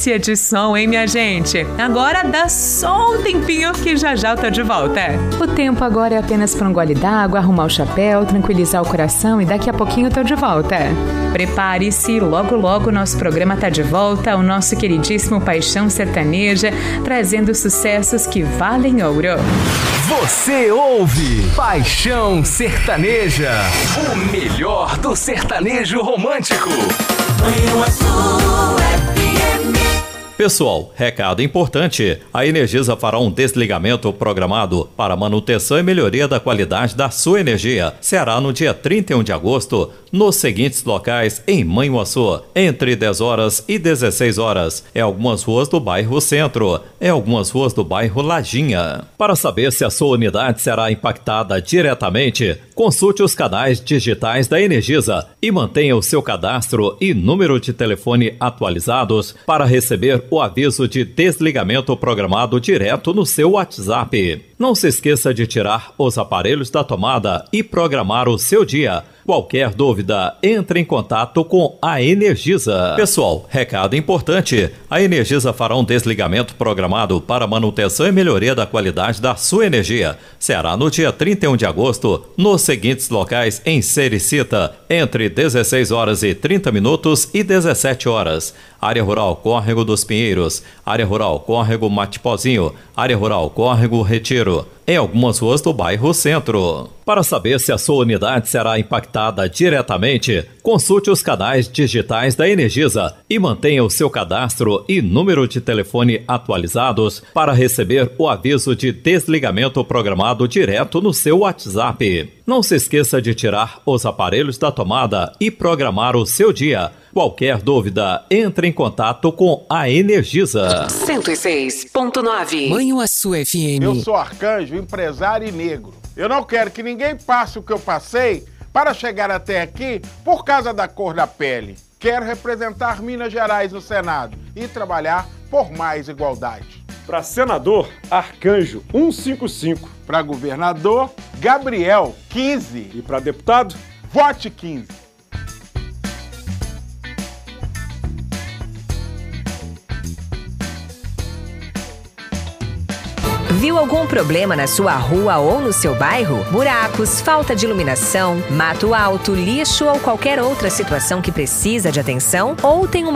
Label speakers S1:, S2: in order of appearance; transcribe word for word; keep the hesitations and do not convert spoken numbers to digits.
S1: delícia de som, hein, minha gente? Agora dá só um tempinho que já já eu tô de volta.
S2: O tempo agora é apenas para um gole d'água, arrumar o chapéu, tranquilizar o coração e daqui a pouquinho eu tô de volta.
S1: Prepare-se, logo logo nosso programa tá de volta, o nosso queridíssimo Paixão Sertaneja, trazendo sucessos que valem ouro.
S3: Você ouve Paixão Sertaneja, o melhor do sertanejo romântico.
S4: Pessoal, recado importante, a Energisa fará um desligamento programado para manutenção e melhoria da qualidade da sua energia. Será no dia trinta e um de agosto, nos seguintes locais em Manhuaçu, entre dez horas e dezesseis horas. É algumas ruas do bairro Centro, é algumas ruas do bairro Lajinha. Para saber se a sua unidade será impactada diretamente, consulte os canais digitais da Energisa e mantenha o seu cadastro e número de telefone atualizados para receber o aviso de desligamento programado direto no seu WhatsApp. Não se esqueça de tirar os aparelhos da tomada e programar o seu dia. Qualquer dúvida, entre em contato com a Energisa. Pessoal, recado importante, a Energisa fará um desligamento programado para manutenção e melhoria da qualidade da sua energia. Será no dia trinta e um de agosto, nos seguintes locais em Sericita, entre dezesseis horas e trinta minutos e dezessete horas. Área Rural Córrego dos Pinheiros, Área Rural Córrego Matipozinho, Área Rural Córrego Retiro, em algumas ruas do bairro Centro. Para saber se a sua unidade será impactada diretamente, consulte os canais digitais da Energisa e mantenha o seu cadastro e número de telefone atualizados para receber o aviso de desligamento programado direto no seu WhatsApp. Não se esqueça de tirar os aparelhos da tomada e programar o seu dia. Qualquer dúvida, entre em contato com a Energisa.
S5: cento e seis ponto nove
S6: Manhuaçu F M.
S7: Eu sou Arcanjo, empresário e negro. Eu não quero que ninguém passe o que eu passei para chegar até aqui por causa da cor da pele. Quero representar Minas Gerais no Senado e trabalhar por mais igualdade.
S8: Para senador, Arcanjo cento e cinquenta e cinco.
S7: Para governador, Gabriel quinze.
S8: E para deputado,
S7: vote quinze.
S5: Viu algum problema na sua rua ou no seu bairro? Buracos, falta de iluminação, mato alto, lixo ou qualquer outra situação que precisa de atenção? Ou tem uma